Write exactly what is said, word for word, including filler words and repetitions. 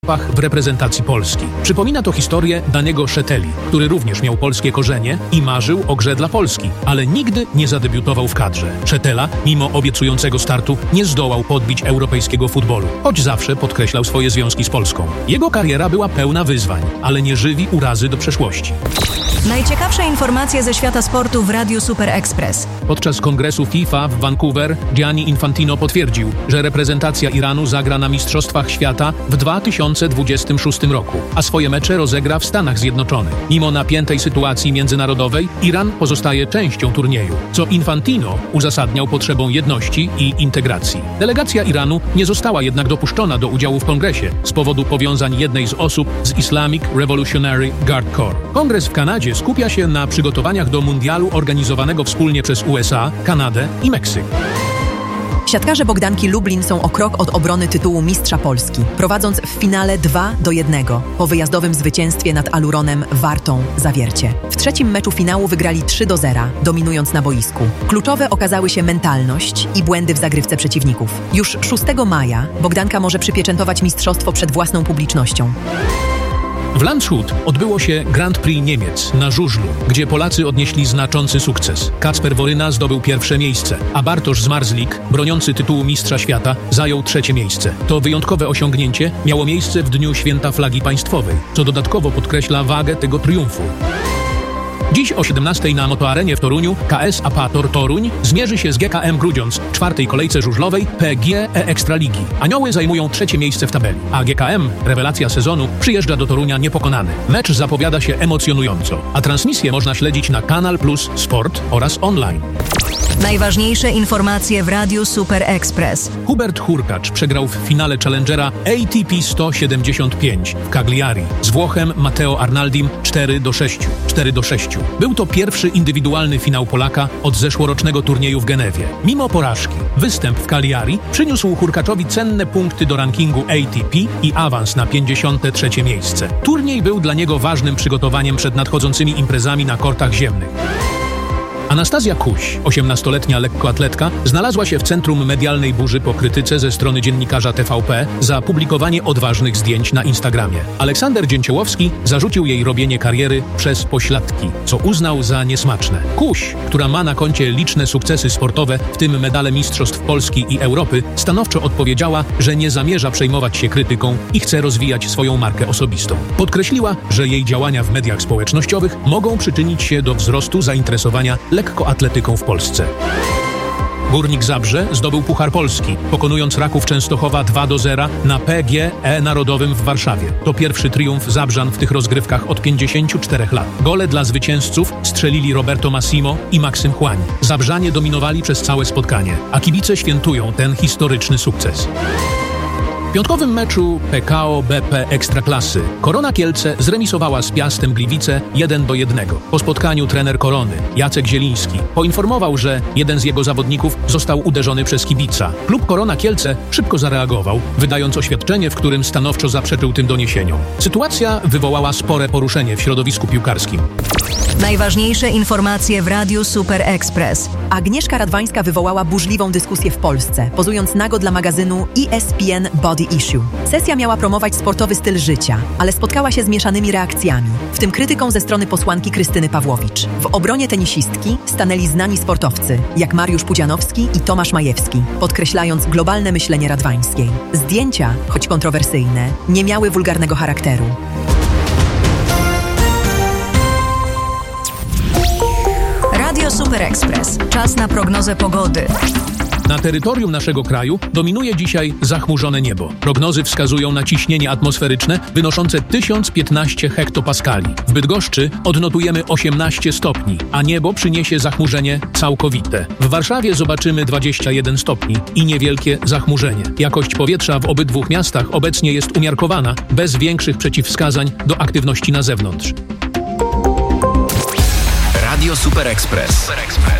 w reprezentacji Polski. Przypomina to historię Daniego Szeteli, który również miał polskie korzenie i marzył o grze dla Polski, ale nigdy nie zadebiutował w kadrze. Szetela, mimo obiecującego startu, nie zdołał podbić europejskiego futbolu, choć zawsze podkreślał swoje związki z Polską. Jego kariera była pełna wyzwań, ale nie żywi urazy do przeszłości. Najciekawsze informacje ze świata sportu w Radiu Super Express. Podczas kongresu FIFA w Vancouver Gianni Infantino potwierdził, że reprezentacja Iranu zagra na Mistrzostwach Świata w dwa tysiące dwudziestym szóstym roku, a swoje mecze rozegra w Stanach Zjednoczonych. Mimo napiętej sytuacji międzynarodowej, Iran pozostaje częścią turnieju, co Infantino uzasadniał potrzebą jedności i integracji. Delegacja Iranu nie została jednak dopuszczona do udziału w kongresie z powodu powiązań jednej z osób z Islamic Revolutionary Guard Corps. Kongres w Kanadzie skupia się na przygotowaniach do mundialu organizowanego wspólnie przez U S A, Kanadę i Meksyk. Siatkarze Bogdanki Lublin są o krok od obrony tytułu mistrza Polski, prowadząc w finale dwa do jednego po wyjazdowym zwycięstwie nad Aluronem Wartą Zawiercie. W trzecim meczu finału wygrali trzy do zera, dominując na boisku. Kluczowe okazały się mentalność i błędy w zagrywce przeciwników. Już szóstego maja Bogdanka może przypieczętować mistrzostwo przed własną publicznością. W Landshut odbyło się Grand Prix Niemiec na żużlu, gdzie Polacy odnieśli znaczący sukces. Kacper Woryna zdobył pierwsze miejsce, a Bartosz Zmarzlik, broniący tytułu mistrza świata, zajął trzecie miejsce. To wyjątkowe osiągnięcie miało miejsce w dniu Święta Flagi Państwowej, co dodatkowo podkreśla wagę tego triumfu. Dziś o siedemnastej na Motoarenie w Toruniu K S Apator Toruń zmierzy się z G K M Grudziądz w czwartej kolejce żużlowej P G E Ekstraligi. Anioły zajmują trzecie miejsce w tabeli, a G K M, rewelacja sezonu, przyjeżdża do Torunia niepokonany. Mecz zapowiada się emocjonująco, a transmisję można śledzić na Kanal Plus Sport oraz online. Najważniejsze informacje w Radiu Super Express. Hubert Hurkacz przegrał w finale Challengera A T P sto siedemdziesiąt pięć w Cagliari z Włochem Matteo Arnaldim cztery do sześciu. cztery do sześciu. Był to pierwszy indywidualny finał Polaka od zeszłorocznego turnieju w Genewie. Mimo porażki, występ w Cagliari przyniósł Hurkaczowi cenne punkty do rankingu A T P i awans na pięćdziesiąte trzecie miejsce. Turniej był dla niego ważnym przygotowaniem przed nadchodzącymi imprezami na kortach ziemnych. Anastazja Kuś, osiemnastoletnia lekkoatletka, znalazła się w centrum medialnej burzy po krytyce ze strony dziennikarza T V P za publikowanie odważnych zdjęć na Instagramie. Aleksander Dzięciołowski zarzucił jej robienie kariery przez pośladki, co uznał za niesmaczne. Kuś, która ma na koncie liczne sukcesy sportowe, w tym medale Mistrzostw Polski i Europy, stanowczo odpowiedziała, że nie zamierza przejmować się krytyką i chce rozwijać swoją markę osobistą. Podkreśliła, że jej działania w mediach społecznościowych mogą przyczynić się do wzrostu zainteresowania lekkoatletyką w Polsce. Górnik Zabrze zdobył Puchar Polski, pokonując Raków Częstochowa dwa do zera na P G E Narodowym w Warszawie. To pierwszy triumf Zabrzan w tych rozgrywkach od pięćdziesięciu czterech lat. Gole dla zwycięzców strzelili Roberto Massimo i Maksym Chłań. Zabrzanie dominowali przez całe spotkanie, a kibice świętują ten historyczny sukces. W piątkowym meczu P K O B P Ekstraklasy Korona Kielce zremisowała z Piastem Gliwice jeden do jednego. Po spotkaniu trener Korony, Jacek Zieliński, poinformował, że jeden z jego zawodników został uderzony przez kibica. Klub Korona Kielce szybko zareagował, wydając oświadczenie, w którym stanowczo zaprzeczył tym doniesieniom. Sytuacja wywołała spore poruszenie w środowisku piłkarskim. Najważniejsze informacje w Radiu Super Express. Agnieszka Radwańska wywołała burzliwą dyskusję w Polsce, pozując nago dla magazynu E S P N Body Issue. Sesja miała promować sportowy styl życia, ale spotkała się z mieszanymi reakcjami, w tym krytyką ze strony posłanki Krystyny Pawłowicz. W obronie tenisistki stanęli znani sportowcy, jak Mariusz Pudzianowski i Tomasz Majewski, podkreślając globalne myślenie Radwańskiej. Zdjęcia, choć kontrowersyjne, nie miały wulgarnego charakteru. Radio Super Express. Czas na prognozę pogody. Na terytorium naszego kraju dominuje dzisiaj zachmurzone niebo. Prognozy wskazują na ciśnienie atmosferyczne wynoszące tysiąc piętnaście hektopaskali. W Bydgoszczy odnotujemy osiemnaście stopni, a niebo przyniesie zachmurzenie całkowite. W Warszawie zobaczymy dwadzieścia jeden stopni i niewielkie zachmurzenie. Jakość powietrza w obydwu miastach obecnie jest umiarkowana, bez większych przeciwwskazań do aktywności na zewnątrz. Radio Super Express. Super Express.